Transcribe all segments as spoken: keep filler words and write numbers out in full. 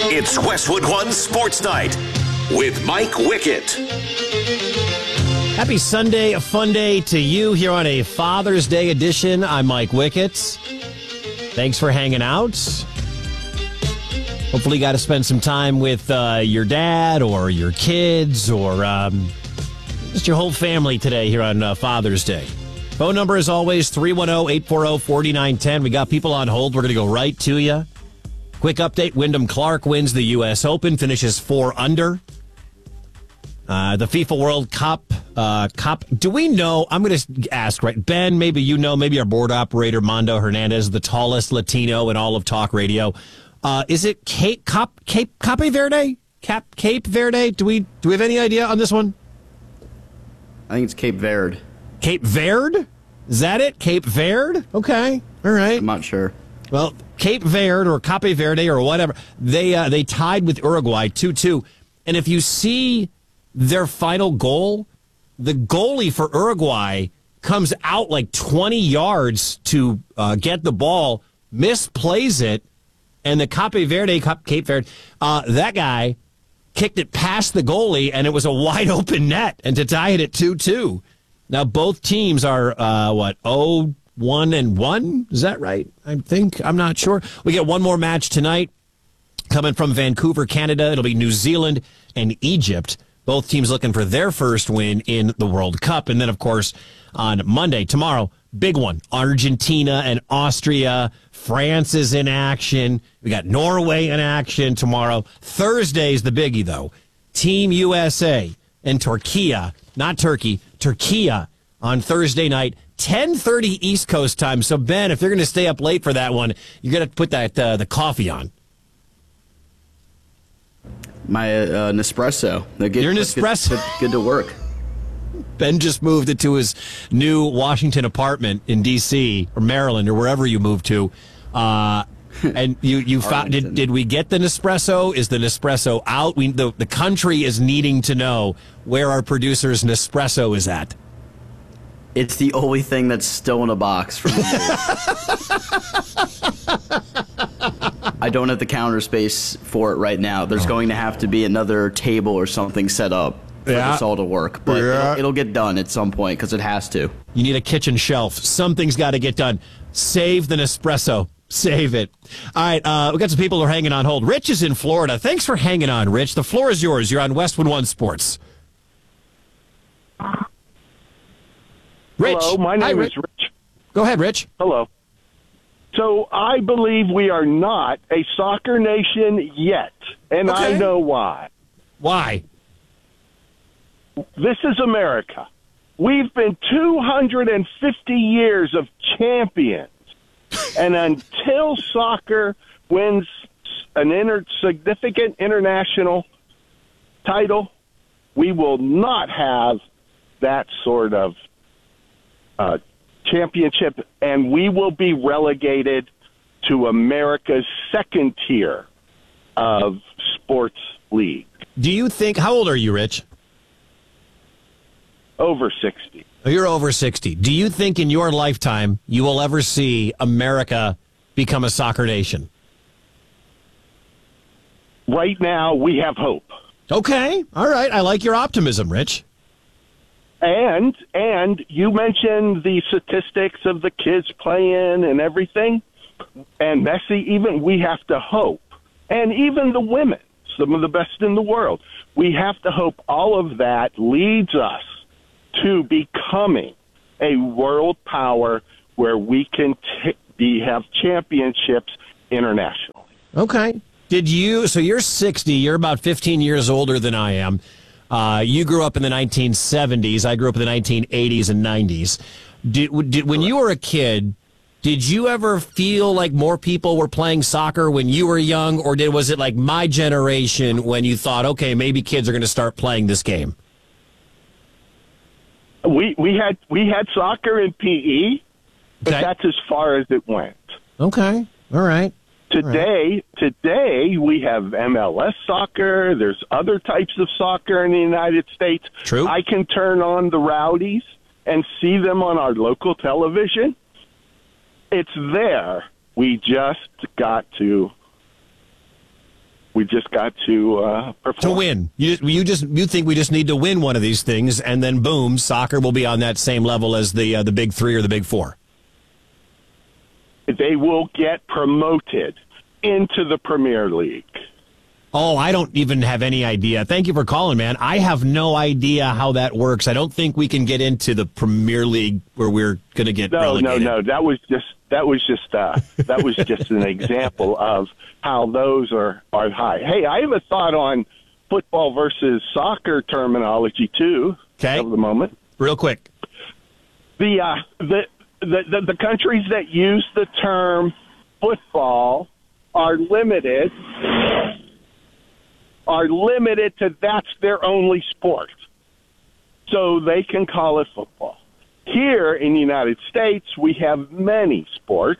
It's Westwood One Sports Night with Mike Wickett. Happy Sunday, a fun day to you here on a Father's Day edition. I'm Mike Wickett. Thanks for hanging out. Hopefully you got to spend some time with uh, your dad or your kids or um, just your whole family today here on uh, Father's Day. Phone number is always three one zero, eight four zero, four nine one zero. We got people on hold. We're going to go right to you. Quick update, Wyndham Clark wins the U S Open, finishes four under. Uh, the FIFA World Cup, uh, Cup. Do we know, I'm going to ask, right, Ben, maybe you know, maybe our board operator, Mondo Hernandez, the tallest Latino in all of talk radio. Uh, is it Cape, Cap, Cape, Cape Verde? Cap, Cape Verde? Do we, do we have any idea on this one? I think it's Cape Verde. Cape Verde? Is that it? Cape Verde? Okay. All right. I'm not sure. Well, Cape Verde or Cape Verde or whatever, they uh, they tied with Uruguay two two. And if you see their final goal, the goalie for Uruguay comes out like twenty yards to uh, get the ball, misplays it, and the Cape Verde, Cape Verde, uh, that guy kicked it past the goalie, and it was a wide open net, and to tie it at two two. Now, both teams are, uh, what, oh, one and one? Is that right? I think. I'm not sure. We get one more match tonight coming from Vancouver, Canada. It'll be New Zealand and Egypt. Both teams looking for their first win in the World Cup. And then, of course, on Monday, tomorrow, big one. Argentina and Austria. France is in action. We got Norway in action tomorrow. Thursday's the biggie, though. Team U S A and Turkey, not Turkey, Turkey on Thursday night, ten thirty East Coast time. So, Ben, if you're going to stay up late for that one, you're going to put that uh, the coffee on. My uh, Nespresso. Good, Your Nespresso. Good, good, good to work. Ben just moved into his new Washington apartment in D C or Maryland or wherever you moved to. Uh, and you, you found, did, did we get the Nespresso? Is the Nespresso out? We, the, the country is needing to know where our producer's Nespresso is at. It's the only thing that's still in a box from the I don't have the counter space for it right now. There's oh. going to have to be another table or something set up for yeah. this all to work. But yeah. it'll, it'll get done at some point because it has to. You need a kitchen shelf. Something's got to get done. Save the Nespresso. Save it. All right, uh, we got some people who are hanging on hold. Rich is in Florida. Thanks for hanging on, Rich. The floor is yours. You're on Westwood One Sports. Rich. Hello, my name Hi, is Rich. Go ahead, Rich. Hello. So I believe we are not a soccer nation yet, and okay. I know why. Why? This is America. We've been two hundred fifty years of champions, and until soccer wins an inter- significant international title, we will not have that sort of Uh, championship, and we will be relegated to America's second tier of sports league. Do you think, how old are you, Rich? Over sixty. Oh, you're over sixty. Do you think in your lifetime you will ever see America become a soccer nation? Right now, we have hope. Okay. All right. I like your optimism, Rich. And and you mentioned the statistics of the kids playing and everything, and Messi, even we have to hope. And even the women, some of the best in the world, we have to hope all of that leads us to becoming a world power where we can t- be, have championships internationally. Okay. Did you, so you're sixty, you're about fifteen years older than I am. Uh, you grew up in the nineteen seventies. I grew up in the nineteen eighties and nineties. Did, did, when you were a kid, did you ever feel like more people were playing soccer when you were young, or did was it like my generation when you thought, okay, maybe kids are going to start playing this game? We we had we had soccer in P E, but okay. that's as far as it went. Okay, all right. Today, today we have M L S soccer. There's other types of soccer in the United States. True. I can turn on the Rowdies and see them on our local television. It's there. We just got to We just got to uh, perform. To win. You, you just you think we just need to win one of these things, and then boom, soccer will be on that same level as the uh, the big three or the big four. They will get promoted into the Premier League. Oh, I don't even have any idea. Thank you for calling, man. I have no idea how that works. I don't think we can get into the Premier League where we're going to get no, relegated. No, no, That was just that was just uh, that was just an example of how those are are high. Hey, I have a thought on football versus soccer terminology too. Okay, of the moment, real quick. The uh, the, the the the countries that use the term football are limited. are limited to that's their only sport. So they can call it football. Here in the United States, we have many sports.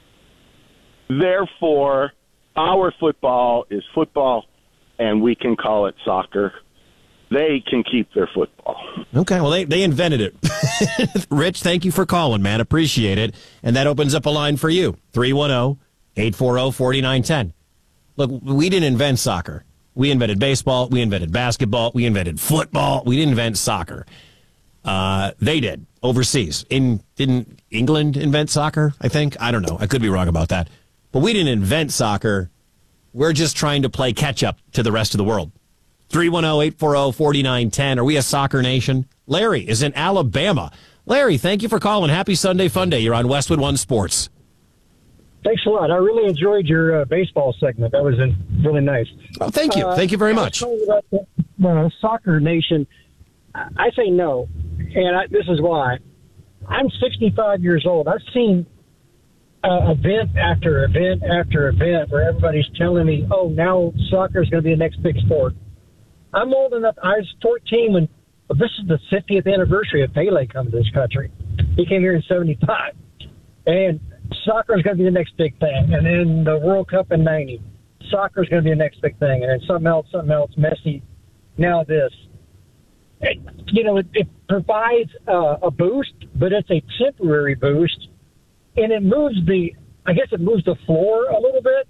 Therefore, our football is football, and we can call it soccer. They can keep their football. Okay, well, they, they invented it. Rich, thank you for calling, man. Appreciate it. And that opens up a line for you, three one zero, eight four zero, four nine one zero. Look, we didn't invent soccer. We invented baseball. We invented basketball. We invented football. We didn't invent soccer. Uh, they did overseas. In didn't England invent soccer? I think I don't know. I could be wrong about that. But we didn't invent soccer. We're just trying to play catch up to the rest of the world. three one zero, eight four zero, four nine one zero. Are we a soccer nation? Larry is in Alabama. Larry, thank you for calling. Happy Sunday Fun Day. You're on Westwood One Sports. Thanks a lot. I really enjoyed your uh, baseball segment. That was uh, really nice. Oh, thank you. Uh, thank you very much. About the, uh, soccer nation, I say no, and I, this is why. I'm sixty-five years old. I've seen uh, event after event after event where everybody's telling me, oh, now soccer is going to be the next big sport. I'm old enough. I was fourteen when well, this is the fiftieth anniversary of Pele coming to this country. He came here in seventy-five. And soccer is going to be the next big thing. And then the World Cup in ninety. Soccer is going to be the next big thing. And then something else, something else, Messi. Now this. It, you know, it, it provides uh, a boost, but it's a temporary boost. And it moves the, I guess it moves the floor a little bit.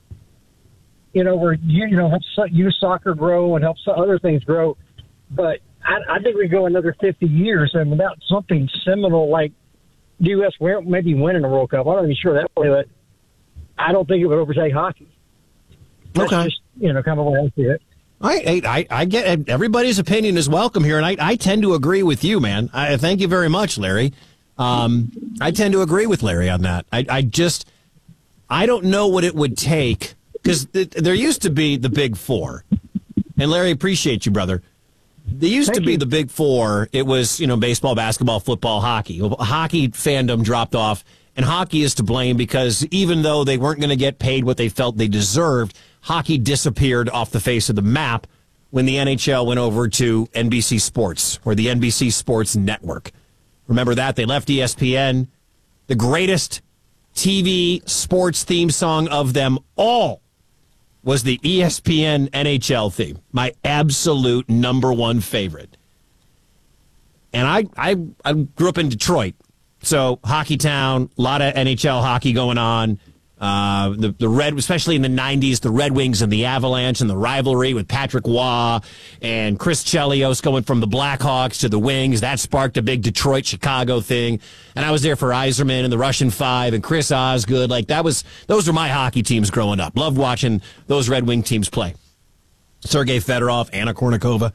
You know, where, you, you know, helps youth soccer grow and helps other things grow. But I, I think we go another fifty years and without something seminal like the U S maybe winning a World Cup. I'm not even sure that way, but I don't think it would overtake hockey. That's okay. Just, you know, kind of the way I see it. I, I I get everybody's opinion is welcome here, and I, I tend to agree with you, man. I thank you very much, Larry. Um, I tend to agree with Larry on that. I, I just I don't know what it would take because th- there used to be the Big Four, and Larry, appreciate you, brother. There used Thank to be you. the Big Four. It was, you know, baseball, basketball, football, hockey. Well, hockey fandom dropped off, and hockey is to blame because even though they weren't going to get paid what they felt they deserved, hockey disappeared off the face of the map when the N H L went over to N B C Sports or the N B C Sports Network. Remember that? They left E S P N. The greatest T V sports theme song of them all was the E S P N N H L theme, my absolute number one favorite. And I, I, I grew up in Detroit, so hockey town, a lot of N H L hockey going on. Uh, the the Red, especially in the nineties, the Red Wings and the Avalanche and the rivalry with Patrick Waugh and Chris Chelios going from the Blackhawks to the Wings. That sparked a big Detroit-Chicago thing. And I was there for Yzerman and the Russian Five and Chris Osgood. Like that was, those were my hockey teams growing up. Loved watching those Red Wing teams play. Sergei Fedorov, Anna Kournikova.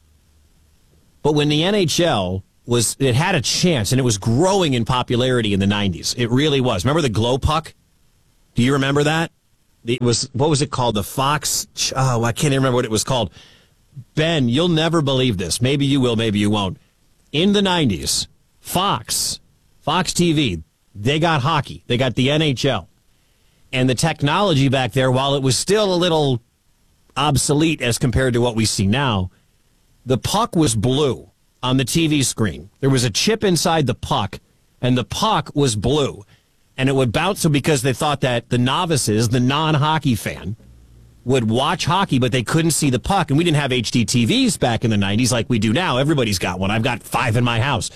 But when the N H L was, it had a chance and it was growing in popularity in the nineties. It really was. Remember the glow puck? Do you remember that? It was, what was it called? The Fox, oh, I can't even remember what it was called. Ben, you'll never believe this. Maybe you will, maybe you won't. In the nineties, Fox, Fox T V, they got hockey. They got the N H L. And the technology back there, while it was still a little obsolete as compared to what we see now, the puck was blue on the T V screen. There was a chip inside the puck, and the puck was blue. And it would bounce, so because they thought that the novices, the non-hockey fan, would watch hockey, but they couldn't see the puck. And we didn't have H D T Vs back in the nineties like we do now. Everybody's got one. I've got five in my house.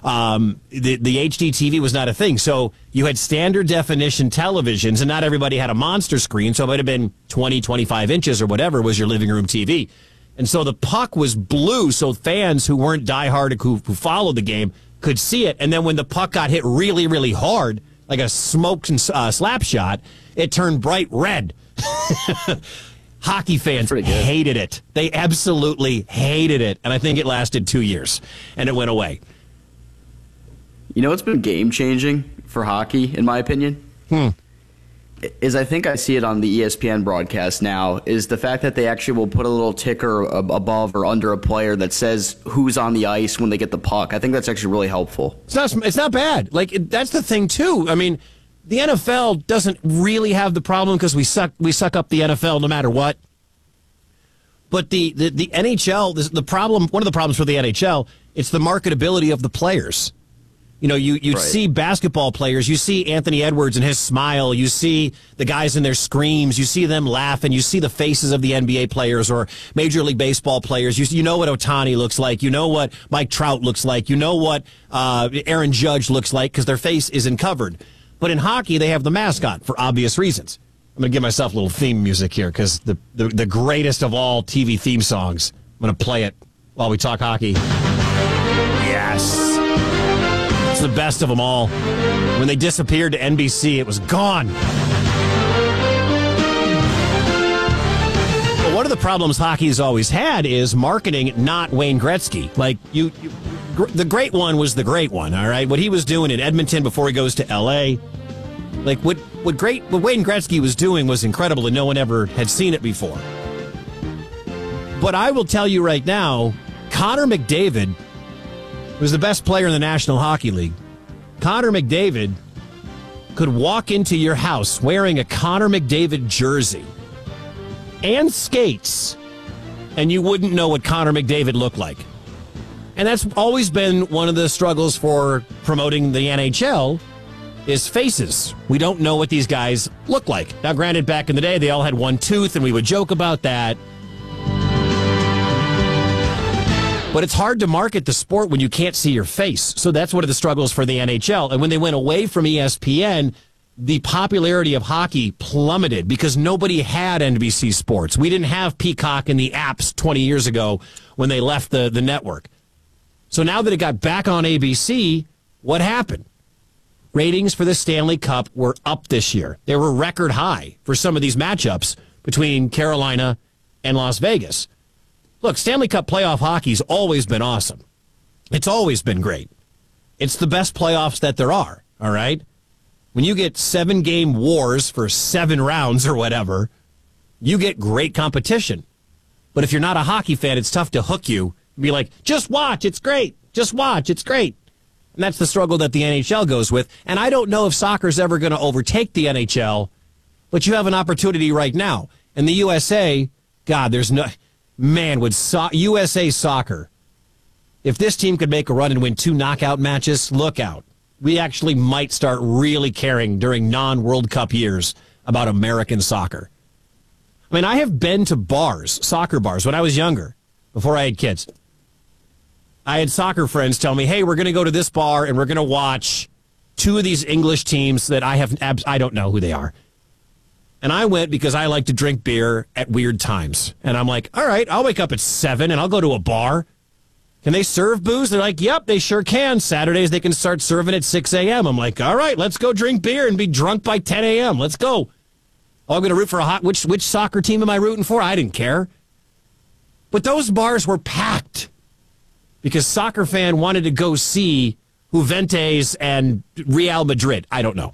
Um, the, the H D T V was not a thing. So you had standard definition televisions, and not everybody had a monster screen. So it might have been twenty, twenty-five inches or whatever was your living room T V. And so the puck was blue, so fans who weren't diehard, who, who followed the game, could see it. And then when the puck got hit really, really hard, like a smoked uh, slap shot, it turned bright red. Hockey fans hated it. They absolutely hated it. And I think it lasted two years, and it went away. You know what's been game-changing for hockey, in my opinion? Hmm. Is I think I see it on the E S P N broadcast now, is the fact that they actually will put a little ticker above or under a player that says who's on the ice when they get the puck. I think that's actually really helpful. It's not, it's not bad. Like, it, that's the thing, too. I mean, the N F L doesn't really have the problem because we suck we suck up the N F L no matter what. But the, the, the N H L, the problem, one of the problems for the N H L, it's the marketability of the players. You know, you, you right. see basketball players, you see Anthony Edwards and his smile, you see the guys in their screams, you see them laugh, and you see the faces of the N B A players or Major League Baseball players. You, you know what Ohtani looks like, you know what Mike Trout looks like, you know what uh, Aaron Judge looks like because their face isn't covered. But in hockey, they have the mascot for obvious reasons. I'm going to give myself a little theme music here because the, the, the greatest of all T V theme songs, I'm going to play it while we talk hockey. Yes. It's the best of them all. When they disappeared to N B C, it was gone. But one of the problems hockey has always had is marketing, not Wayne Gretzky. Like, you, you gr- the great one was the great one, all right? What he was doing in Edmonton before he goes to L A, like, what, what, great, what Wayne Gretzky was doing was incredible, and no one ever had seen it before. But I will tell you right now, Connor McDavid was the best player in the National Hockey League. Connor McDavid could walk into your house wearing a Connor McDavid jersey and skates, and you wouldn't know what Connor McDavid looked like. And that's always been one of the struggles for promoting the N H L is faces. We don't know what these guys look like. Now, granted, back in the day, they all had one tooth, and we would joke about that. But it's hard to market the sport when you can't see your face. So that's one of the struggles for the N H L. And when they went away from E S P N, the popularity of hockey plummeted because nobody had N B C Sports. We didn't have Peacock and the apps twenty years ago when they left the, the network. So now that it got back on A B C, what happened? Ratings for the Stanley Cup were up this year. They were record high for some of these matchups between Carolina and Las Vegas. Look, Stanley Cup playoff hockey's always been awesome. It's always been great. It's the best playoffs that there are, all right? When you get seven-game wars for seven rounds or whatever, you get great competition. But if you're not a hockey fan, it's tough to hook you and be like, just watch, it's great. Just watch, it's great. And that's the struggle that the N H L goes with. And I don't know if soccer's ever going to overtake the N H L, but you have an opportunity right now. And the U S A, God, there's no... Man, would so- U S A Soccer, if this team could make a run and win two knockout matches, look out. We actually might start really caring during non-World Cup years about American soccer. I mean, I have been to bars, soccer bars, when I was younger, before I had kids. I had soccer friends tell me, hey, we're going to go to this bar and we're going to watch two of these English teams that I have, abs- I don't know who they are. And I went because I like to drink beer at weird times. And I'm like, all right, I'll wake up at seven and I'll go to a bar. Can they serve booze? They're like, yep, they sure can. Saturdays they can start serving at six a.m. I'm like, all right, let's go drink beer and be drunk by ten a.m. Let's go. Oh, I'm going to root for a hot, which, which soccer team am I rooting for? I didn't care. But those bars were packed because soccer fan wanted to go see Juventus and Real Madrid. I don't know.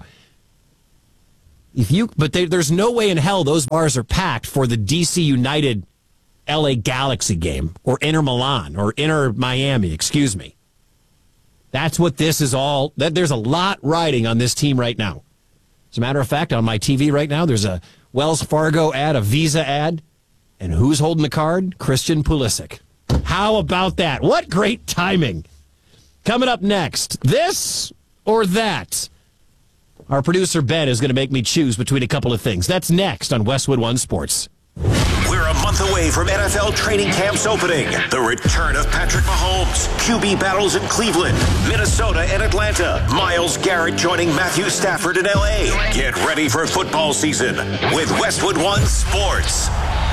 If you, but they, there's no way in hell those bars are packed for the D C United L A Galaxy game or Inter Milan or Inter Miami, excuse me. That's what this is all. That there's a lot riding on this team right now. As a matter of fact, on my T V right now, there's a Wells Fargo ad, a Visa ad, and who's holding the card? Christian Pulisic. How about that? What great timing. Coming up next, this or that? Our producer, Ben, is going to make me choose between a couple of things. That's next on Westwood One Sports. We're a month month away from N F L training camps opening. The return of Patrick Mahomes, Q B battles in Cleveland, Minnesota, and Atlanta. Myles Garrett joining Matthew Stafford in L A. Get ready for football season with Westwood One Sports.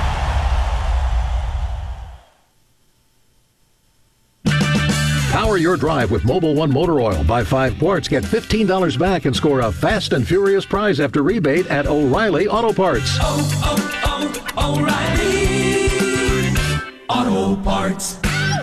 Power your drive with Mobil One Motor Oil. Buy five quarts, get fifteen dollars back, and score a fast and furious prize after rebate at O'Reilly Auto Parts. Oh, oh, oh, O'Reilly Auto Parts.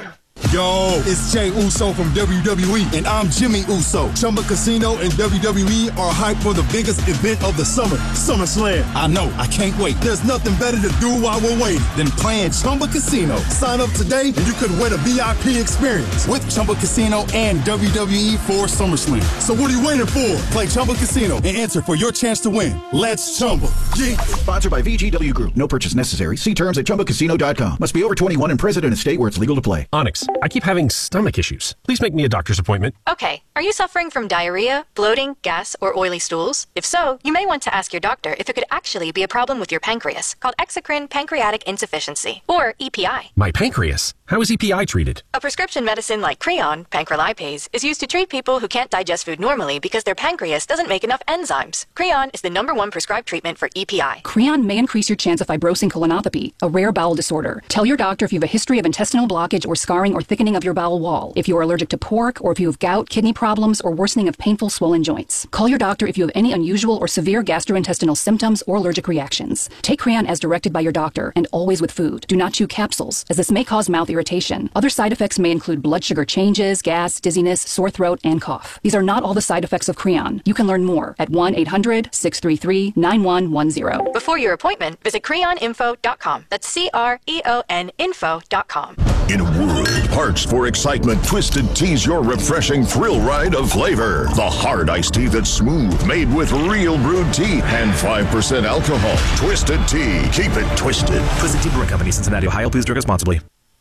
Yo, it's Jay Uso from W W E, and I'm Jimmy Uso. Chumba Casino and W W E are hyped for the biggest event of the summer, SummerSlam. I know, I can't wait. There's nothing better to do while we're waiting than playing Chumba Casino. Sign up today, and you could win a V I P experience with Chumba Casino and W W E for SummerSlam. So what are you waiting for? Play Chumba Casino and enter for your chance to win. Let's Chumba. Yeah. Sponsored by V G W Group. No purchase necessary. See terms at chumba casino dot com. Must be over twenty-one and present in a state where it's legal to play. Onyx, I keep having stomach issues. Please make me a doctor's appointment. Okay. Are you suffering from diarrhea, bloating, gas, or oily stools? If so, you may want to ask your doctor if it could actually be a problem with your pancreas, called exocrine pancreatic insufficiency, or E P I. My pancreas? How is E P I treated? A prescription medicine like Creon, pancrelipase, is used to treat people who can't digest food normally because their pancreas doesn't make enough enzymes. Creon is the number one prescribed treatment for E P I. Creon may increase your chance of fibrosing colonopathy, a rare bowel disorder. Tell your doctor if you have a history of intestinal blockage or scarring or thickening of your bowel wall, if you are allergic to pork, or if you have gout, kidney problems, or worsening of painful swollen joints. Call your doctor if you have any unusual or severe gastrointestinal symptoms or allergic reactions. Take Creon as directed by your doctor, and always with food. Do not chew capsules, as this may cause mouth irritation. Other side effects may include blood sugar changes, gas, dizziness, sore throat, and cough. These are not all the side effects of Creon. You can learn more at one eight hundred six three three nine one one zero. Before your appointment, visit creon info dot com. That's C R E O N info dot com. In a world parched for excitement, Twisted Tea's your refreshing thrill ride of flavor. The hard iced tea that's smooth, made with real brewed tea and five percent alcohol. Twisted Tea. Keep it twisted. Twisted Tea Brewing Company, Cincinnati, Ohio. Please drink responsibly.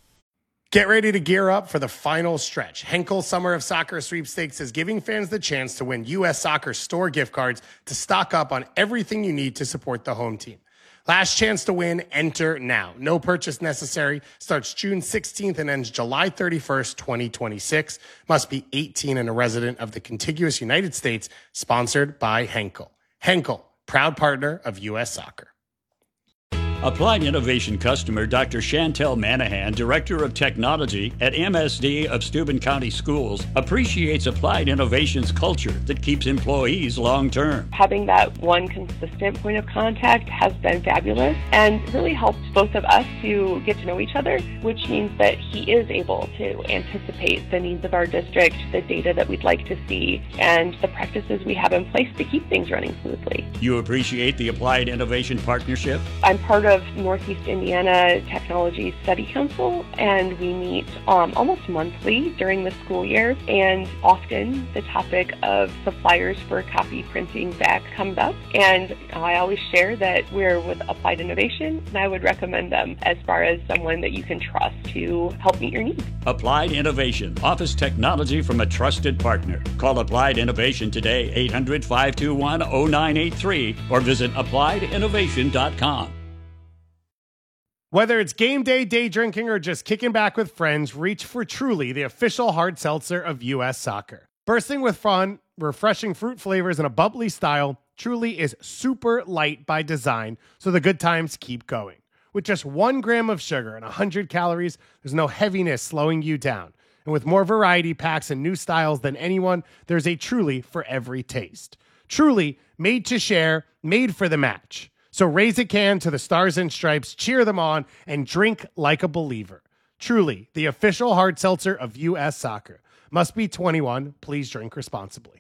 Get ready to gear up for the final stretch. Henkel Summer of Soccer Sweepstakes is giving fans the chance to win U S Soccer store gift cards to stock up on everything you need to support the home team. Last chance to win, enter now. No purchase necessary. Starts June sixteenth and ends July thirty-first, twenty twenty-six. Must be eighteen and a resident of the contiguous United States. Sponsored by Henkel. Henkel, proud partner of U S Soccer. Applied Innovation customer Doctor Chantel Manahan, Director of Technology at M S D of Steuben County Schools, appreciates Applied Innovation's culture that keeps employees long-term. Having that one consistent point of contact has been fabulous and really helped both of us to get to know each other, which means that he is able to anticipate the needs of our district, the data that we'd like to see, and the practices we have in place to keep things running smoothly. You appreciate the Applied Innovation partnership? I'm part of Northeast Indiana Technology Study Council, and we meet um, almost monthly during the school year, and often the topic of suppliers for copy printing back comes up, and I always share that we're with Applied Innovation, and I would recommend them as far as someone that you can trust to help meet your needs. Applied Innovation, office technology from a trusted partner. Call Applied Innovation today, eight hundred, five two one, zero nine eight three, or visit applied innovation dot com. Whether it's game day, day drinking, or just kicking back with friends, reach for Truly, the official hard seltzer of U S Soccer. Bursting with fun, refreshing fruit flavors, and a bubbly style, Truly is super light by design, so the good times keep going. With just one gram of sugar and one hundred calories, there's no heaviness slowing you down. And with more variety packs and new styles than anyone, there's a Truly for every taste. Truly, made to share, made for the match. So raise a can to the Stars and Stripes, cheer them on, and drink like a believer. Truly, the official hard seltzer of U S Soccer. Must be twenty-one. Please drink responsibly.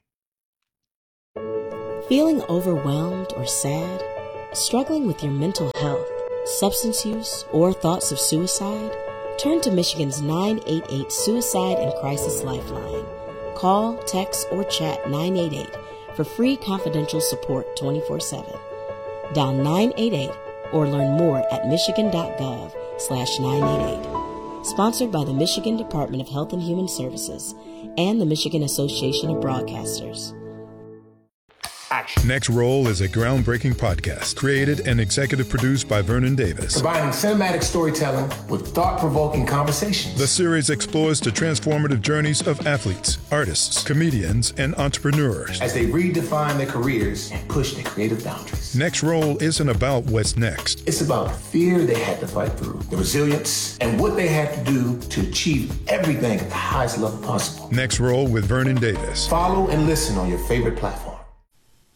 Feeling overwhelmed or sad? Struggling with your mental health, substance use, or thoughts of suicide? Turn to Michigan's nine eight eight Suicide and Crisis Lifeline. Call, text, or chat nine eight eight for free confidential support twenty-four seven. Dial nine eight eight or learn more at michigan.gov slash 988. Sponsored by the Michigan Department of Health and Human Services and the Michigan Association of Broadcasters. action. Next Roll is a groundbreaking podcast created and executive produced by Vernon Davis. Combining cinematic storytelling with thought-provoking conversations. The series explores the transformative journeys of athletes, artists, comedians, and entrepreneurs as they redefine their careers and push their creative boundaries. Next Roll isn't about what's next. It's about the fear they had to fight through, the resilience, and what they had to do to achieve everything at the highest level possible. Next Roll with Vernon Davis. Follow and listen on your favorite platform.